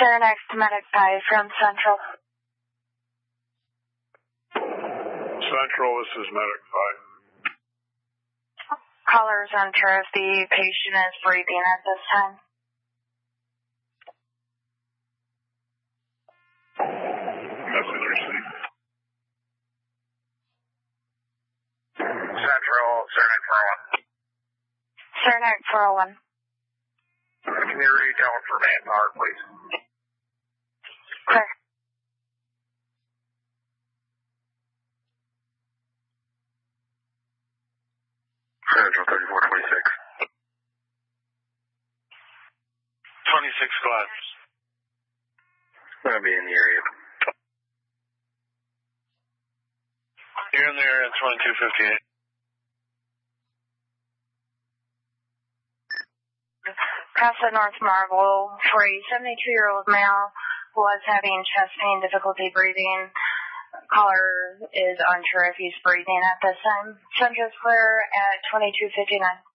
Saranac Medic 5 from Central. Central, this is Medic 5. Caller is unsure if the patient is breathing at this time. Message received. Central, Saranac 401. Saranac 401. Can you retell for manpower, please? Clear. Central 3426. 26 class. I'll be in the area. You're in the area at 2258. Casa North Marble for a 72-year-old male who was having chest pain, difficulty breathing. Caller is unsure if he's breathing at this time. Central's clear at 2259.